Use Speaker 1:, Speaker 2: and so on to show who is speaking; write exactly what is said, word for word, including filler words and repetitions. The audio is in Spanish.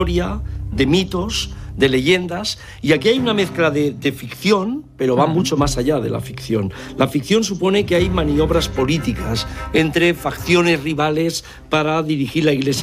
Speaker 1: de mitos, de leyendas, y aquí hay una mezcla de, de ficción, pero va mucho más allá de la ficción. La ficción supone que hay maniobras políticas entre facciones rivales para dirigir la Iglesia